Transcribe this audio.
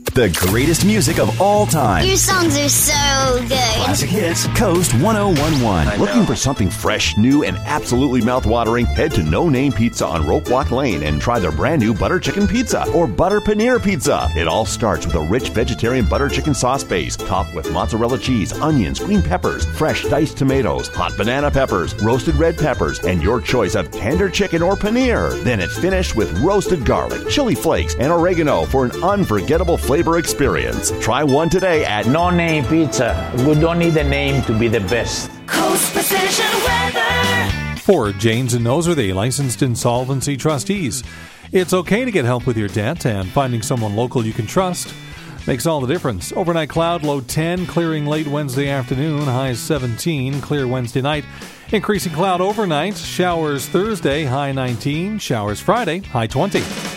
The greatest music of all time. Your songs are so good. Classic hits, Coast 1011. Looking for something fresh, new, and absolutely mouth-watering? Head to No Name Pizza on Rope Walk Lane and try their brand new butter chicken pizza or butter paneer pizza. It all starts with a rich vegetarian butter chicken sauce base, topped with mozzarella cheese, onions, green peppers, fresh diced tomatoes, hot banana peppers, roasted red peppers, and your choice of tender chicken or paneer. Then it's finished with roasted garlic, chili flakes, and oregano for an unforgettable flavor experience. Try one today at No Name Pizza. We don't need a name to be the best. Coast Precision Weather. For Janes and Noseworthy, licensed insolvency trustees. It's okay to get help with your debt, and finding someone local you can trust makes all the difference. Overnight cloud, low 10, clearing late Wednesday afternoon, high 17, clear Wednesday night. Increasing cloud overnight, showers Thursday, high 19, showers Friday, high 20.